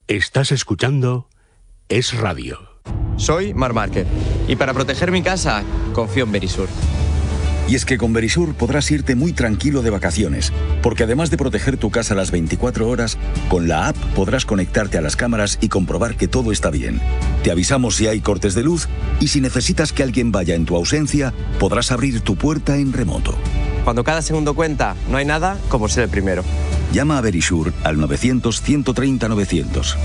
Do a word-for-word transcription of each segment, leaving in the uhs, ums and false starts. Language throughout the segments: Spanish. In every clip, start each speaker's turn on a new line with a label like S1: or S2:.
S1: Estás escuchando Es Radio.
S2: Soy Mar Márquez y para proteger mi casa confío en Verisur.
S3: Y es que con Verisur podrás irte muy tranquilo de vacaciones, porque además de proteger tu casa las veinticuatro horas, con la app podrás conectarte a las cámaras y comprobar que todo está bien. Te avisamos si hay cortes de luz y si necesitas que alguien vaya en tu ausencia, podrás abrir tu puerta en remoto.
S2: Cuando cada segundo cuenta, no hay nada como ser el primero.
S3: Llama a Verisur al novecientos, ciento treinta, novecientos.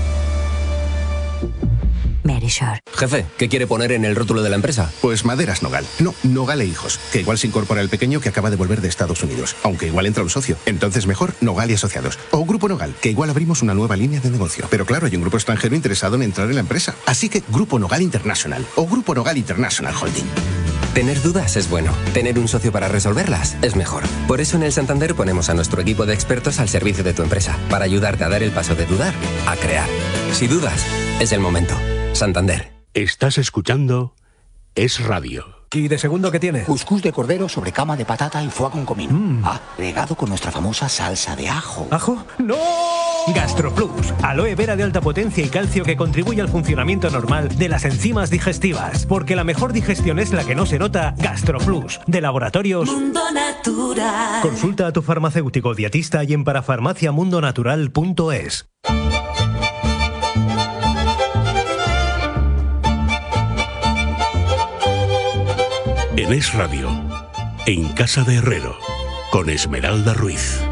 S4: Verisur.
S5: Jefe, ¿qué quiere poner en el rótulo de la empresa?
S6: Pues Maderas Nogal. No, Nogal e Hijos. Que igual se incorpora el pequeño que acaba de volver de Estados Unidos. Aunque igual entra un socio. Entonces mejor Nogal y Asociados. O Grupo Nogal, que igual abrimos una nueva línea de negocio. Pero claro, hay un grupo extranjero interesado en entrar en la empresa. Así que Grupo Nogal International. O Grupo Nogal International Holding.
S5: Tener dudas es bueno. Tener un socio para resolverlas es mejor. Por eso en el Santander ponemos a nuestro equipo de expertos al servicio de tu empresa. Para ayudarte a dar el paso de dudar a crear. Si dudas, es el momento. Santander.
S1: Estás escuchando Es Radio.
S7: ¿Y de segundo qué tiene?
S8: Cuscús de cordero sobre cama de patata y foie con comino.
S7: Mm.
S8: Agregado con nuestra famosa salsa de ajo.
S7: ¿Ajo? ¡No! GastroPlus, aloe vera de alta potencia y calcio que contribuye al funcionamiento normal de las enzimas digestivas. Porque la mejor digestión es la que no se nota. GastroPlus, de Laboratorios
S9: Mundo Natural.
S7: Consulta a tu farmacéutico dietista y en parafarmaciamundonatural punto es.
S1: En Es Radio, en Casa de Herrero, con Esmeralda Ruiz.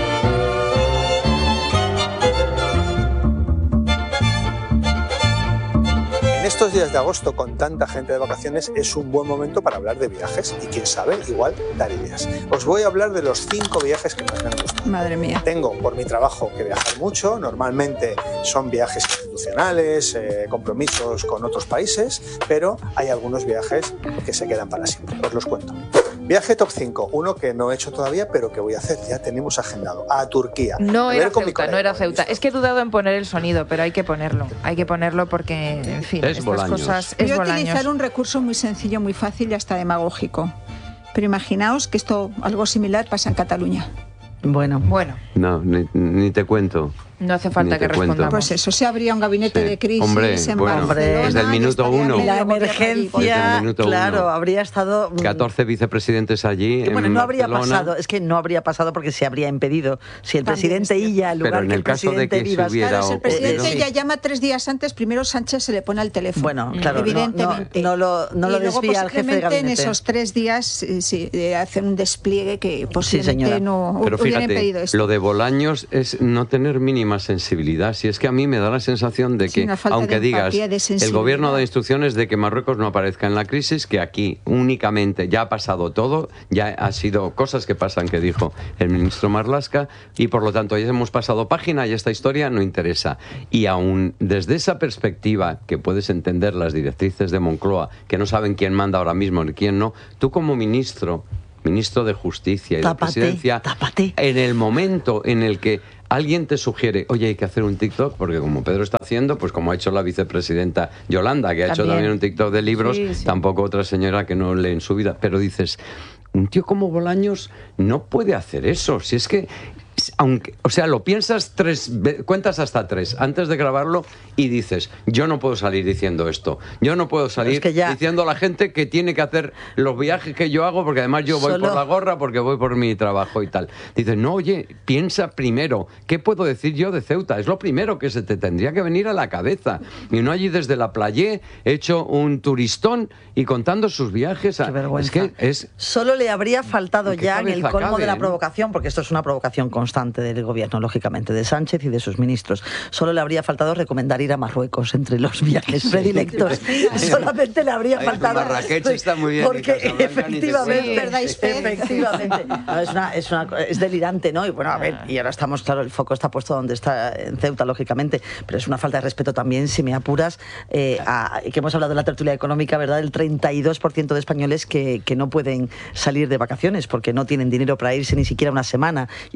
S10: En estos días de agosto, con tanta gente de vacaciones, es un buen momento para hablar de viajes y, quién sabe, igual dar ideas. Os voy a hablar de los cinco viajes que más me han gustado.
S11: Madre mía.
S10: Tengo por mi trabajo que viajar mucho, normalmente son viajes institucionales, eh, compromisos con otros países, pero hay algunos viajes que se quedan para siempre. Os los cuento. Viaje top cinco, uno que no he hecho todavía, pero que voy a hacer, ya tenemos agendado, a Turquía.
S11: No
S10: a
S11: era
S10: con mi
S11: Ceuta,
S10: colega.
S11: no era Ceuta. Es que he dudado en poner el sonido, pero hay que ponerlo. Hay que ponerlo porque, en fin,
S12: Es
S11: estas
S12: Bolaños.
S11: cosas es
S13: Voy a
S11: Bolaños.
S13: utilizar un recurso muy sencillo, muy fácil y hasta demagógico. Pero imaginaos que esto, algo similar, pasa en Cataluña.
S14: Bueno.
S11: Bueno.
S12: No, ni, ni te cuento.
S11: No hace falta
S12: Ni te
S11: que
S12: cuento.
S11: respondamos.
S13: Pues eso, se abría un gabinete
S12: Sí.
S13: de crisis
S12: Hombre,
S13: en
S12: bueno,
S13: Barcelona.
S12: desde el minuto
S13: y estaría
S12: uno.
S13: medio
S14: La
S13: gobierno allí.
S12: Desde el
S14: emergencia,
S12: minuto
S14: claro,
S12: uno.
S14: habría estado...
S12: catorce vicepresidentes allí.
S14: Que, bueno,
S12: en
S14: no habría
S12: Barcelona.
S14: pasado, es que no habría pasado porque se habría impedido. Si el
S13: También
S14: presidente
S13: es cierto.
S14: Illa, en lugar
S12: Pero en
S14: que
S12: el
S14: el
S12: caso de
S14: presidente
S12: que se
S14: Vivas...
S12: hubiera
S13: Claro, si el presidente
S12: ocurrido-
S13: ya llama tres días antes, primero Sánchez se le pone al teléfono.
S14: Bueno, claro, no-
S13: evidentemente.
S14: no, no lo, no lo
S13: y luego,
S14: desvía el jefe de
S13: posiblemente,
S14: gabinete.
S13: en esos tres días eh, sí, eh, hacen un despliegue que
S14: señora.
S13: posiblemente no
S12: Pero
S13: hubieran
S12: fíjate,
S13: impedido esto.
S12: lo de Bolaños es no tener mínima sensibilidad. Si es que a mí me da la sensación de
S13: Sí,
S12: que,
S13: una falta
S12: aunque
S13: de
S12: digas,
S13: empatía, de
S12: el
S13: sensibilidad.
S12: gobierno da instrucciones de que Marruecos no aparezca en la crisis, que aquí únicamente ya ha pasado todo, ya ha sido cosas que pasan, que dijo el ministro Marlaska, y por lo tanto ya hemos pasado página y esta historia no interesa. Y aún desde esa perspectiva, que puedes entender las directrices de Moncloa, que no saben quién manda ahora mismo ni quién no, tú como ministro... ministro de Justicia y
S14: Tápate,
S12: de Presidencia,
S14: tápate.
S12: en el momento en el que alguien te sugiere, oye, hay que hacer un TikTok, porque como Pedro está haciendo, pues como ha hecho la vicepresidenta Yolanda, que ha hecho
S11: También.
S12: también un TikTok de libros,
S11: Sí, sí.
S12: tampoco otra señora que no lee en su vida, pero dices, un tío como Bolaños no puede hacer eso, si es que... Aunque, o sea, lo piensas tres, ve- cuentas hasta tres antes de grabarlo y dices, yo no puedo salir diciendo esto, yo no puedo salir
S14: es que ya-
S12: diciendo a la gente que tiene que hacer los viajes que yo hago, porque además yo voy
S14: Solo-
S12: por la gorra, porque voy por mi trabajo y tal. Dices, no, oye, piensa primero, ¿qué puedo decir yo de Ceuta? Es lo primero que se te tendría que venir a la cabeza. Y no allí desde la playa, hecho un turistón y contando sus viajes. A... Es que es...
S14: Solo le habría faltado
S12: ¿En qué
S14: ya en el
S12: cabeza
S14: colmo
S12: cabe,
S14: de la
S12: eh?
S14: provocación, porque esto es una provocación constante del gobierno, lógicamente, de Sánchez y de sus ministros. Solo le habría faltado recomendar ir a Marruecos entre los viajes predilectos. Solamente le habría
S12: Ay,
S14: faltado...
S12: Marrakech está muy bien,
S14: Porque
S12: y Casablanca ni te
S14: efectivamente,
S12: cuento.
S13: ¿Perdáis fe?
S14: efectivamente no, es, una, es, una, es delirante, ¿no? Y bueno, a ver, y ahora estamos, claro, el foco está puesto donde está en Ceuta, lógicamente, pero es una falta de respeto también, si me apuras, eh, a, que hemos hablado de la tertulia económica, ¿verdad? El treinta y dos por ciento de españoles que, que no pueden salir de vacaciones porque no tienen dinero para irse ni siquiera una semana. Y está el ministro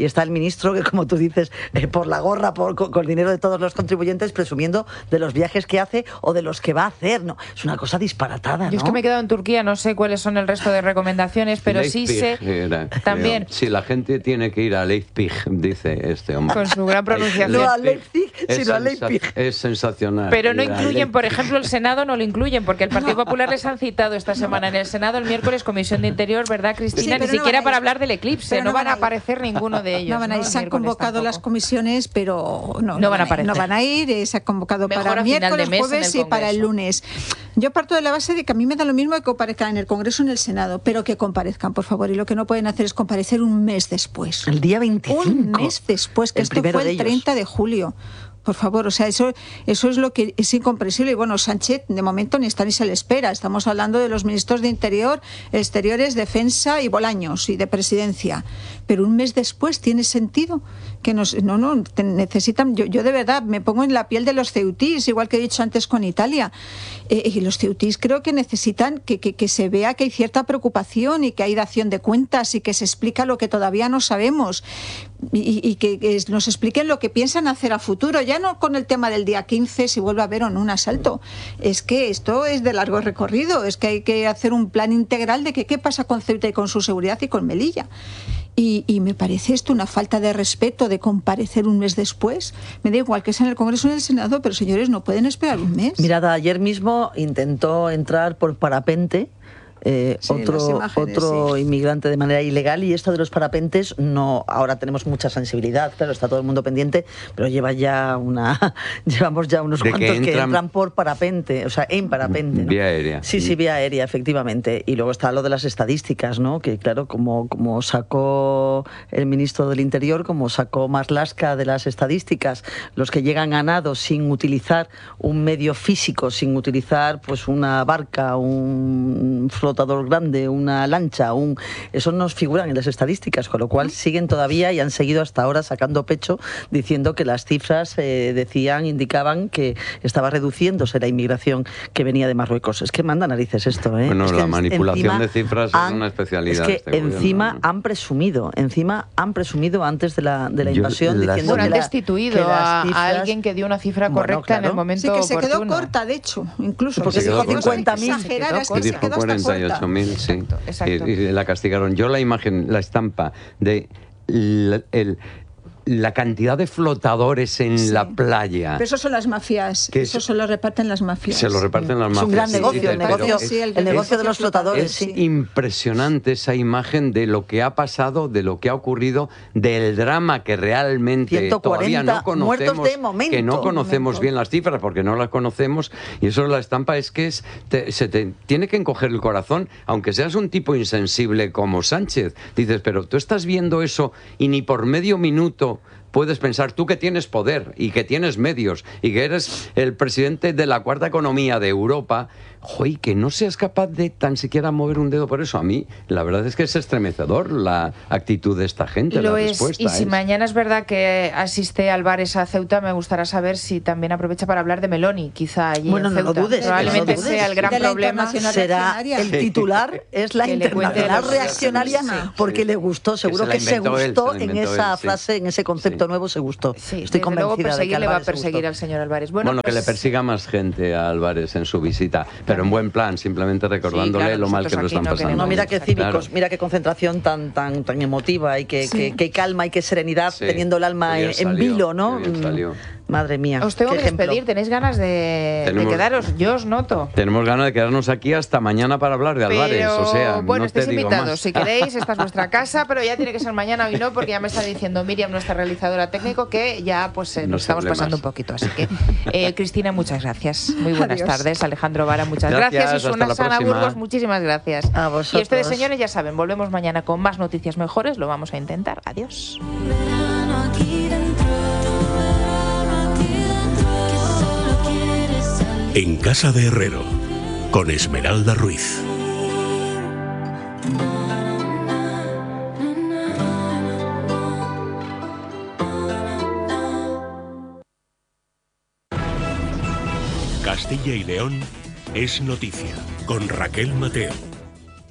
S14: ministro que, como tú dices, eh, por la gorra, por, con, con el dinero de todos los contribuyentes, presumiendo de los viajes que hace o de los que va a hacer. No, es una cosa disparatada, ¿no?
S11: Yo es que me he quedado en Turquía, no sé cuáles son el resto de recomendaciones, pero sí sé
S12: era,
S11: también...
S12: Si la gente tiene que ir a Leipzig, dice este hombre.
S11: Con su gran pronunciación.
S14: No a Leipzig,
S12: es
S14: sino a
S12: sensa-
S14: Leipzig.
S12: Es sensacional.
S11: Pero no
S12: Ir a
S11: incluyen,
S12: Leipzig.
S11: por ejemplo, el Senado no lo incluyen, porque el Partido Popular les han citado esta semana en el Senado el miércoles Comisión de Interior, ¿verdad, Cristina?
S13: Sí,
S11: Ni
S13: pero no
S11: siquiera
S13: van a
S11: para
S13: ir.
S11: hablar del eclipse,
S13: Pero
S11: no,
S13: no
S11: van a
S13: van a ir.
S11: aparecer ninguno de ellos.
S13: No van a ir,
S11: El
S13: se han
S11: miércoles
S13: convocado
S11: tampoco.
S13: las comisiones, pero no,
S11: No van a
S13: ir, no
S11: aparecer.
S13: van a ir, eh, se ha convocado
S11: Mejor
S13: para
S11: a final de
S13: miércoles,
S11: mes en
S13: jueves
S11: el
S13: y para el
S11: Congreso.
S13: lunes. Yo parto de la base de que a mí me da lo mismo que comparezcan en el Congreso o en el Senado, pero que comparezcan, por favor, y lo que no pueden hacer es comparecer un mes después.
S14: El día veinticinco.
S13: Un mes después, que
S14: El
S13: esto
S14: primero
S13: fue
S14: de
S13: el
S14: ellos.
S13: treinta de julio. Por favor, o sea, eso, eso es lo que es incomprensible. Y bueno, Sánchez de momento ni está ni se le espera. Estamos hablando de los ministros de Interior, Exteriores, Defensa y Bolaños y de Presidencia. Pero un mes después tiene sentido que nos, no, no, te- necesitan. Yo, yo de verdad me pongo en la piel de los ceutís, igual que he dicho antes con Italia. Eh, y los ceutís creo que necesitan que, que, que se vea que hay cierta preocupación y que hay dación de cuentas y que se explica lo que todavía no sabemos. Y, y que, que nos expliquen lo que piensan hacer a futuro, ya no con el tema del día quince, si vuelve a haber o no un asalto. Es que esto es de largo recorrido, es que hay que hacer un plan integral de que qué pasa con Ceuta y con su seguridad y con Melilla. Y, y me parece esto una falta de respeto de comparecer un mes después. Me da igual que sea en el Congreso o en el Senado, pero señores, no pueden esperar un mes.
S14: Mirad, ayer mismo intentó entrar por parapente eh,
S13: Sí, las
S14: otro,
S13: imágenes,
S14: otro
S13: sí.
S14: inmigrante de manera ilegal, y esto de los parapentes no, ahora tenemos mucha sensibilidad, claro, está todo el mundo pendiente, pero lleva ya una, llevamos ya unos
S12: De que
S14: cuantos que
S12: entran-
S14: entran por parapente, o sea, en parapente, ¿no?
S12: Vía aérea.
S14: Sí, sí, vía aérea, efectivamente. Y luego está lo de las estadísticas, ¿no? Que claro, como, como sacó el ministro del Interior, como sacó Marlaska de las estadísticas, los que llegan a nado sin utilizar un medio físico, sin utilizar pues una barca, un flotador grande, una lancha, un eso nos figuran en las estadísticas, con lo cual siguen todavía y han seguido hasta ahora sacando pecho diciendo que las cifras eh, decían, indicaban que estaba reduciéndose la inmigración que venía de Marruecos. Es que manda narices esto, ¿eh?
S12: Bueno,
S14: Es que
S12: la
S14: en-
S12: manipulación
S14: encima
S12: de cifras
S14: han-
S12: es una especialidad.
S14: Es
S12: de
S14: que
S12: este gobierno,
S14: encima
S12: ¿no?
S14: han presumido, encima han presumido antes de la, de la
S12: Yo
S14: invasión
S12: las-
S14: diciendo
S11: Bueno,
S14: que
S11: han
S14: la-
S11: destituido
S14: que las
S11: a, a
S14: cifras-
S11: alguien que dio una cifra
S14: Bueno,
S11: correcta en
S14: claro.
S11: el momento
S13: Sí, que se quedó
S11: oportuno.
S13: corta, de hecho, incluso.
S14: Porque
S12: Se quedó
S13: dijo
S12: corta.
S13: cincuenta mil.
S11: Se quedó
S13: Exagerar, es
S11: corta.
S13: que
S12: Y
S13: se
S12: dijo
S13: quedó hasta
S12: cuarenta y ocho
S13: corta.
S12: mil, sí.
S11: Exacto, exacto.
S12: Y, y la castigaron. Yo la imagen, la estampa de la, el- la cantidad de flotadores en
S13: Sí.
S12: la playa.
S13: Pero eso son las mafias,
S12: Que
S13: eso
S12: es-
S13: se lo reparten las mafias.
S12: Se lo reparten las
S14: Es
S12: mafias.
S14: un gran
S12: sí,
S14: negocio,
S12: dices,
S14: el
S12: pero
S14: negocio,
S12: es-
S13: Sí, el
S14: el negocio de los flotadores,
S12: Es
S14: sí.
S12: impresionante esa imagen de lo que ha pasado, de lo que ha ocurrido, del drama que realmente
S14: ciento
S12: todavía
S14: cuarenta
S12: no conocemos,
S14: muertos de momento.
S12: que no conocemos
S13: Momento.
S12: bien las cifras porque no las conocemos, y eso es la estampa, es que es, te- se te tiene que encoger el corazón, aunque seas un tipo insensible como Sánchez. Dices, pero tú estás viendo eso y ni por medio minuto puedes pensar, tú que tienes poder y que tienes medios y que eres el presidente de la cuarta economía de Europa, joy, que no seas capaz de tan siquiera mover un dedo por eso. A mí, la verdad es que es estremecedor la actitud de esta gente,
S11: Lo
S12: la
S11: es,
S12: respuesta.
S11: y si
S12: es-
S11: mañana es verdad que asiste Álvarez a Ceuta, me gustará saber si también aprovecha para hablar de Meloni, quizá allí
S14: Bueno,
S11: en
S14: no lo
S11: Ceuta.
S14: dudes,
S11: Probablemente
S14: no lo dudes.
S11: sea el gran
S13: De la
S11: problema.
S13: internacional
S14: será
S13: reaccionaria.
S14: el titular, es la
S11: Que le cuente
S14: internacional
S11: los-
S14: reaccionaria,
S11: Sí.
S14: porque le gustó, seguro
S12: se
S14: que,
S12: la
S14: se
S12: inventó él,
S14: gustó
S12: se la
S14: en
S12: inventó
S14: esa
S12: él, sí.
S14: frase, en ese concepto
S12: Sí.
S14: nuevo, se gustó.
S11: Sí,
S14: Estoy
S11: desde luego
S14: convencida de que
S11: perseguirle va a
S14: Álvarez se
S11: perseguir
S14: gustó.
S11: al señor Álvarez. Bueno,
S12: Bueno, que
S11: pues-
S12: le persiga más gente a Álvarez en su visita, pero en buen plan, simplemente recordándole
S11: claro,
S12: lo mal que lo
S11: nosotros
S12: están
S11: aquí no
S12: pasando.
S11: queremos-
S14: No, mira qué cívicos,
S12: Claro.
S14: mira qué concentración tan tan tan emotiva y qué,
S13: Sí.
S14: qué, qué calma y qué serenidad,
S12: Sí,
S14: teniendo el alma
S12: qué
S14: en,
S12: bien
S14: en
S12: salió,
S14: vilo, ¿no?
S12: qué bien
S14: Mm,
S12: salió.
S14: Madre mía.
S11: Os tengo
S14: qué
S11: que
S14: ejemplo.
S11: despedir, tenéis ganas de, de
S12: Tenemos-
S11: quedaros, yo os noto.
S12: Tenemos ganas de quedarnos aquí hasta mañana para hablar de Álvarez,
S11: Pero,
S12: o sea,
S11: bueno,
S12: no te
S11: estáis
S12: digo
S11: invitados.
S12: más.
S11: Si queréis, esta es vuestra casa, pero ya tiene que ser mañana hoy no, porque ya me está diciendo Miriam, nuestra realizadora técnico, que ya pues eh,
S12: No
S11: nos
S12: se
S11: estamos
S12: hable
S11: pasando
S12: más.
S11: un poquito. Así que, eh, Cristina, muchas gracias. Muy buenas
S13: Adiós.
S11: tardes. Alejandro Vara, muchas
S12: Gracias,
S11: gracias. Y
S12: hasta
S11: Susana
S12: la
S11: Sana
S12: próxima.
S11: Burgos, muchísimas gracias.
S14: A
S11: Y
S14: vosotros.
S11: ustedes, señores, ya saben, volvemos mañana con más noticias mejores. Lo vamos a intentar. Adiós.
S9: Verano aquí dentro, verano aquí dentro, que solo quieres salir.
S1: En Casa de Herrero, con Esmeralda Ruiz. Castilla y León es noticia, con Raquel Mateo.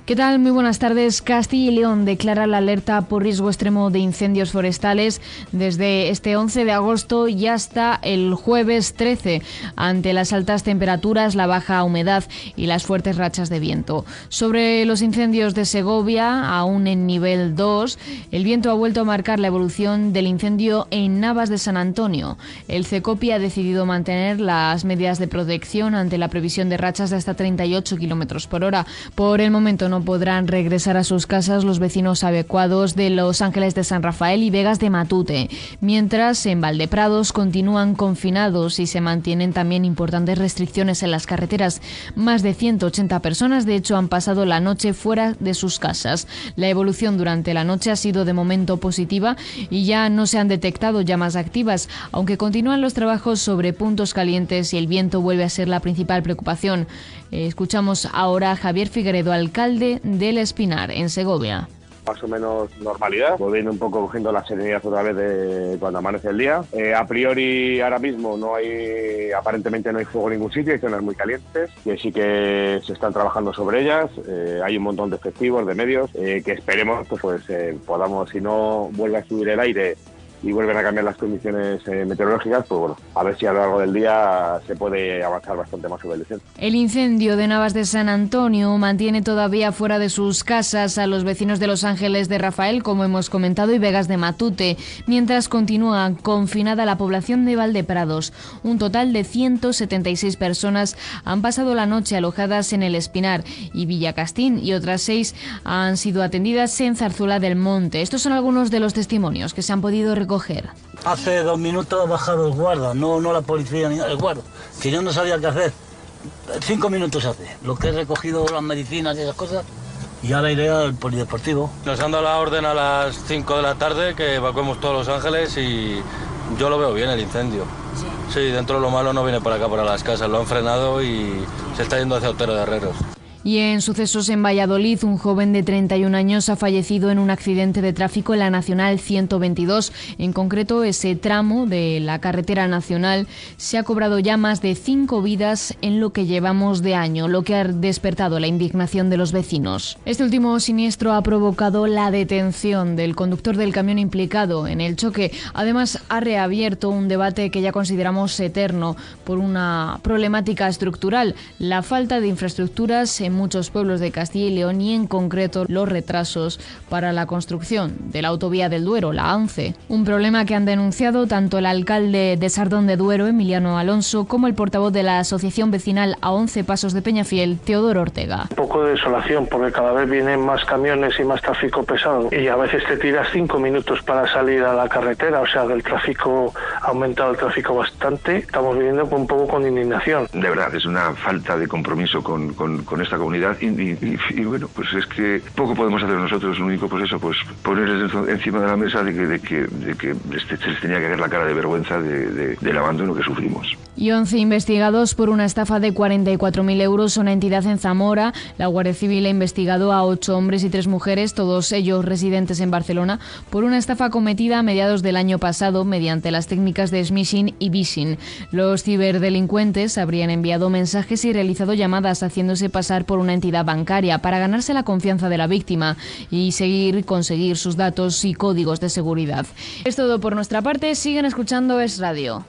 S4: ¿Qué tal? Muy buenas tardes. Castilla y León declara la alerta por riesgo extremo de incendios forestales desde este once de agosto y hasta el jueves trece, ante las altas temperaturas, la baja humedad y las fuertes rachas de viento. Sobre los incendios de Segovia, aún en nivel dos, el viento ha vuelto a marcar la evolución del incendio en Navas de San Antonio. El CECOPI ha decidido mantener las medidas de protección ante la previsión de rachas de hasta treinta y ocho kilómetros por hora. Por el momento no podrán regresar a sus casas los vecinos evacuados de Los Ángeles de San Rafael y Vegas de Matute, mientras en Valdeprados continúan confinados y se mantienen también importantes restricciones en las carreteras. Más de ciento ochenta personas, de hecho, han pasado la noche fuera de sus casas. La evolución durante la noche ha sido de momento positiva y ya no se han detectado llamas activas, aunque continúan los trabajos sobre puntos calientes y el viento vuelve a ser la principal preocupación. Eh, escuchamos ahora a Javier Figueredo, alcalde del Espinar, en Segovia.
S15: Más o menos normalidad, volviendo un poco cogiendo la serenidad otra vez de cuando amanece el día. Eh, a priori ahora mismo no hay, aparentemente no hay fuego en ningún sitio, hay zonas muy calientes que sí que se están trabajando sobre ellas. Eh, hay un montón de efectivos, de medios, eh, que esperemos pues, pues eh, podamos, si no vuelve a subir el aire y vuelven a cambiar las condiciones eh, meteorológicas, pues bueno, a ver si a lo largo del día se puede avanzar bastante más sobre el incendio.
S4: El incendio de Navas de San Antonio mantiene todavía fuera de sus casas a los vecinos de Los Ángeles de Rafael, como hemos comentado, y Vegas de Matute, mientras continúa confinada la población de Valdeprados. Un total de ciento setenta y seis personas han pasado la noche alojadas en el Espinar y Villacastín, y otras seis han sido atendidas en Zarzuela del Monte. Estos son algunos de los testimonios que se han podido recoger.
S16: Hace dos minutos ha bajado el guarda, no, no la policía ni el guarda, que yo no sabía qué hacer. Cinco minutos hace, lo que he recogido las medicinas y esas cosas, y ahora iré al polideportivo.
S17: Nos han dado la orden a las cinco de la tarde que evacuemos todos Los Ángeles y yo lo veo bien el incendio. Sí. Sí, dentro de lo malo no viene por acá, para las casas, lo han frenado y se está yendo hacia Otero de Herreros.
S4: Y en sucesos en Valladolid, un joven de treinta y un años ha fallecido en un accidente de tráfico en la Nacional ciento veintidós. En concreto, ese tramo de la carretera nacional se ha cobrado ya más de cinco vidas en lo que llevamos de año, lo que ha despertado la indignación de los vecinos. Este último siniestro ha provocado la detención del conductor del camión implicado en el choque. Además, ha reabierto un debate que ya consideramos eterno por una problemática estructural: la falta de infraestructuras en muchos pueblos de Castilla y León, y en concreto los retrasos para la construcción de la autovía del Duero, la ANCE. Un problema que han denunciado tanto el alcalde de Sardón de Duero, Emiliano Alonso, como el portavoz de la asociación vecinal a once Pasos de Peñafiel, Teodoro Ortega.
S18: Un poco de desolación, porque cada vez vienen más camiones y más tráfico pesado, y a veces te tiras cinco minutos para salir a la carretera, o sea, el tráfico ha aumentado, el tráfico bastante. Estamos viviendo un poco con indignación.
S19: De verdad, es una falta de compromiso con, con, con esta comunidad y, y, y, y bueno, pues es que poco podemos hacer nosotros. Lo único, pues eso, pues ponerles encima de la mesa de que, de que, de que se les tenía que ver la cara de vergüenza de, de, del abandono que sufrimos.
S4: Y once investigados por una estafa de cuarenta y cuatro mil euros. Una entidad en Zamora. La Guardia Civil ha investigado a ocho hombres y tres mujeres, todos ellos residentes en Barcelona, por una estafa cometida a mediados del año pasado mediante las técnicas de smishing y phishing. Los ciberdelincuentes habrían enviado mensajes y realizado llamadas haciéndose pasar por una entidad bancaria para ganarse la confianza de la víctima y seguir conseguir sus datos y códigos de seguridad. Es todo por nuestra parte. Siguen escuchando Es Radio.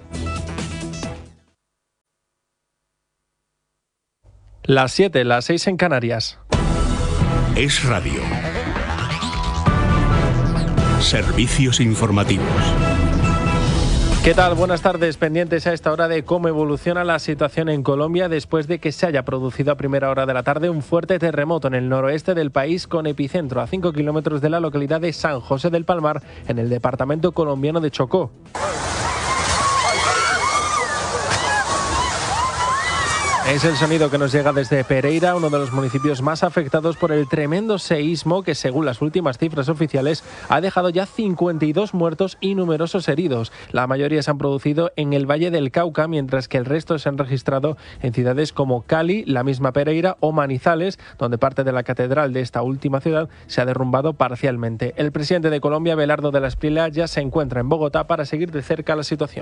S20: Las siete, las seis en Canarias.
S1: Es Radio. Servicios informativos.
S20: ¿Qué tal? Buenas tardes. Pendientes a esta hora de cómo evoluciona la situación en Colombia después de que se haya producido a primera hora de la tarde un fuerte terremoto en el noroeste del país, con epicentro a cinco kilómetros de la localidad de San José del Palmar, en el departamento colombiano de Chocó. Es el sonido que nos llega desde Pereira, uno de los municipios más afectados por el tremendo seísmo que, según las últimas cifras oficiales, ha dejado ya cincuenta y dos muertos y numerosos heridos. La mayoría se han producido en el Valle del Cauca, mientras que el resto se han registrado en ciudades como Cali, la misma Pereira o Manizales, donde parte de la catedral de esta última ciudad se ha derrumbado parcialmente. El presidente de Colombia, Belardo de la Espriella, ya se encuentra en Bogotá para seguir de cerca la situación.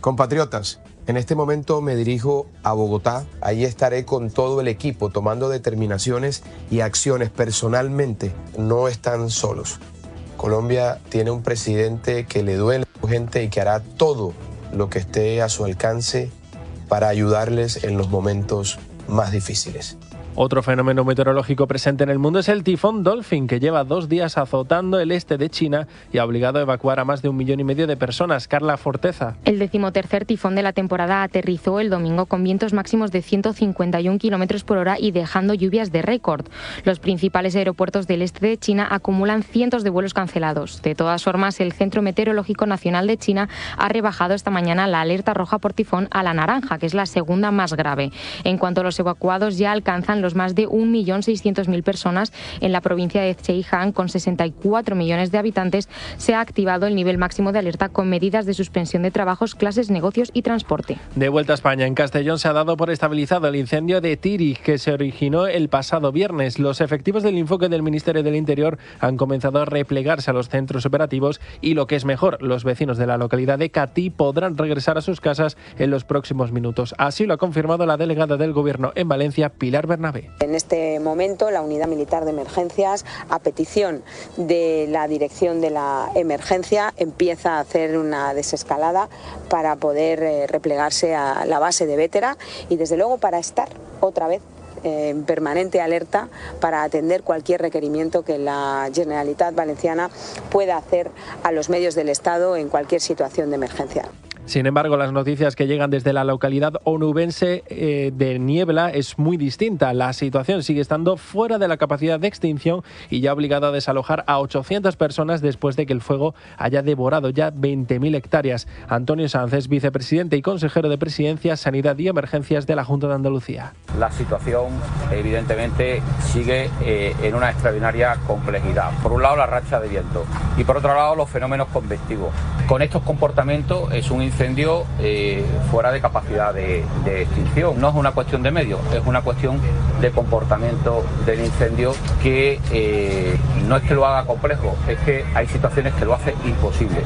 S21: Compatriotas, en este momento me dirijo a Bogotá. Allí estaré con todo el equipo tomando determinaciones y acciones personalmente. No están solos. Colombia tiene un presidente que le duele a la gente y que hará todo lo que esté a su alcance para ayudarles en los momentos más difíciles.
S20: Otro fenómeno meteorológico presente en el mundo es el tifón Dolphin, que lleva dos días azotando el este de China y ha obligado a evacuar a más de un millón y medio de personas. Carla Forteza.
S22: El decimotercer tifón de la temporada aterrizó el domingo con vientos máximos de ciento cincuenta y un kilómetros por hora y dejando lluvias de récord. Los principales aeropuertos del este de China acumulan cientos de vuelos cancelados. De todas formas, el Centro Meteorológico Nacional de China ha rebajado esta mañana la alerta roja por tifón a la naranja, que es la segunda más grave. En cuanto a los evacuados, ya alcanzan los más de un millón seiscientos mil personas en la provincia de Zhejiang, con sesenta y cuatro millones de habitantes. Se ha activado el nivel máximo de alerta con medidas de suspensión de trabajos, clases, negocios y transporte.
S20: De vuelta a España, en Castellón se ha dado por estabilizado el incendio de Tírig, que se originó el pasado viernes. Los efectivos del Infoque del Ministerio del Interior han comenzado a replegarse a los centros operativos y, lo que es mejor, los vecinos de la localidad de Catí podrán regresar a sus casas en los próximos minutos. Así lo ha confirmado la delegada del Gobierno en Valencia, Pilar Bernabé.
S23: En este momento, la Unidad Militar de Emergencias, a petición de la Dirección de la Emergencia, empieza a hacer una desescalada para poder eh, replegarse a la base de Bétera y, desde luego, para estar otra vez en permanente alerta para atender cualquier requerimiento que la Generalitat Valenciana pueda hacer a los medios del Estado en cualquier situación de emergencia.
S20: Sin embargo, las noticias que llegan desde la localidad onubense eh, de Niebla es muy distinta. La situación sigue estando fuera de la capacidad de extinción y ya ha obligado a desalojar a ochocientas personas después de que el fuego haya devorado ya veinte mil hectáreas. Antonio Sanz es vicepresidente y consejero de Presidencia, Sanidad y Emergencias de la Junta de Andalucía.
S24: La situación, evidentemente, sigue eh, en una extraordinaria complejidad. Por un lado, la racha de viento y, por otro lado, los fenómenos convectivos. Con estos comportamientos es un incendio eh, fuera de capacidad de, de extinción. No es una cuestión de medios, es una cuestión de comportamiento del incendio que eh, no es que lo haga complejo, es que hay situaciones que lo hacen imposible.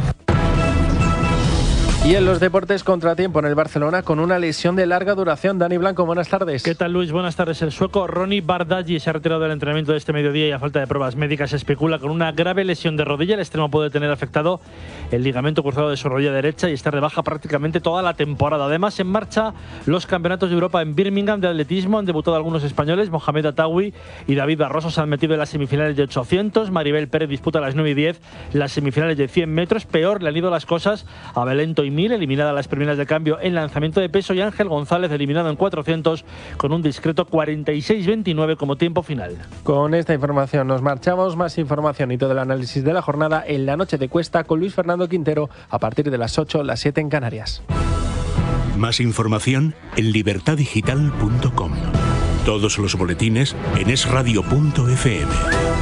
S20: Y en los deportes, contratiempo en el Barcelona con una lesión de larga duración. Dani Blanco, buenas tardes.
S25: ¿Qué tal, Luis? Buenas tardes. El sueco Ronny Bardghji se ha retirado del entrenamiento de este mediodía y, a falta de pruebas médicas, se especula con una grave lesión de rodilla. El extremo puede tener afectado el ligamento cruzado de su rodilla derecha y estar de baja prácticamente toda la temporada. Además, en marcha los campeonatos de Europa en Birmingham de atletismo. Han debutado algunos españoles. Mohamed Atawi y David Barroso se han metido en las semifinales de ochocientos. Maribel Pérez disputa a las nueve y diez las semifinales de cien metros. Peor le han ido las cosas a Belén Toimil, eliminada a las primeras de cambio en lanzamiento de peso, y Ángel González, eliminado en cuatrocientos con un discreto cuarenta y seis veintinueve como tiempo final.
S20: Con esta información nos marchamos. Más información y todo el análisis de la jornada en La Noche de Cuesta con Luis Fernando Quintero a partir de las ocho, las siete en Canarias.
S1: Más información en libertad digital punto com. Todos los boletines en es radio punto efe eme.